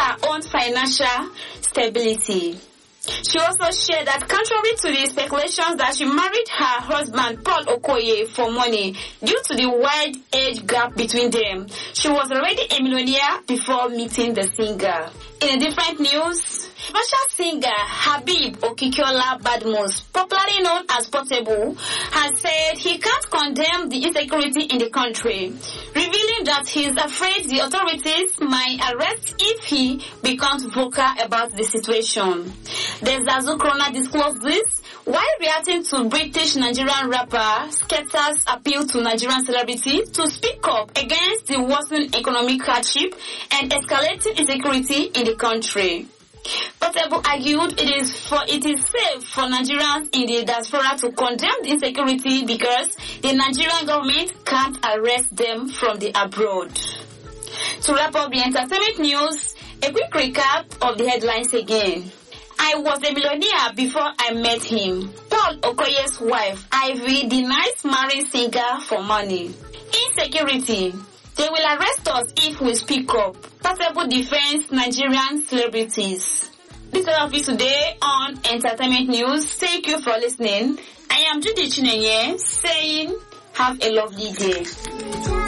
her own financial stability. She also shared that contrary to the speculations that she married her husband Paul Okoye for money due to the wide age gap between them, she was already a millionaire before meeting the singer. In a different news, Russia singer Habib Okikiola Badmus, popularly known as Portable, has said he can't condemn the insecurity in the country, revealing that he is afraid the authorities might arrest if he becomes vocal about the situation. The Zazu Krona disclosed this while reacting to British-Nigerian rapper Skepta's appeal to Nigerian celebrities to speak up against the worsening economic hardship and escalating insecurity in the country. Portable argued it is safe for Nigerians in the diaspora to condemn the insecurity because the Nigerian government can't arrest them from the abroad. To wrap up the entertainment news, a quick recap of the headlines again. I was a millionaire before I met him. Paul Okoye's wife, Ivy, denies marrying singer for money. Insecurity. They will arrest us if we speak up. Portable defends Nigerian celebrities. This is all of it today on Entertainment News. Thank you for listening. I am Judy Chinenye saying have a lovely day.